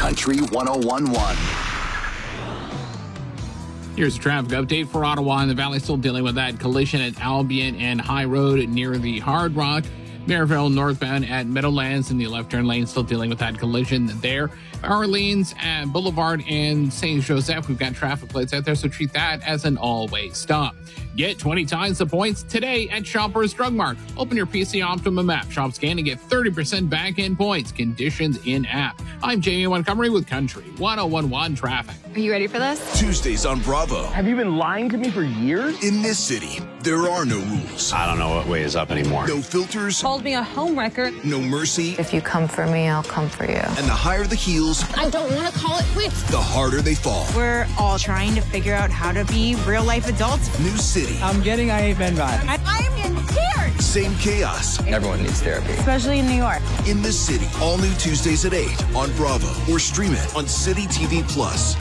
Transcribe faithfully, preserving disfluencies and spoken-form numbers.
Country one oh one point one. Here's a traffic update for Ottawa and the Valley. Still dealing with that collision at Albion and High Road near the Hard Rock. Maryville northbound at Meadowlands in the left turn lane, still dealing with that collision there. Orleans at Boulevard and Saint Joseph, we've got traffic lights out there, so treat that as an all-way stop. Get twenty times the points today at Shoppers Drug Mart. Open your P C Optimum app, shop scan, and get thirty percent back-end points. Conditions in-app. I'm Jamie Montgomery with Country one oh one point one Traffic. Are you ready for this? Tuesdays on Bravo. Have you been lying to me for years? In this city, there are no rules. I don't know what way is up anymore. No filters. Called me a homewrecker. No mercy. If you come for me, I'll come for you. And the higher the heels, I don't want to call it quits. the harder they fall. We're all trying to figure out how to be real-life adults. New city. I'm getting I A Ben vibes. I, I'm in tears. Same chaos. Everyone needs therapy. Especially in New York. In this city. All new Tuesdays at eight on Bravo. Or stream it on City T V Plus.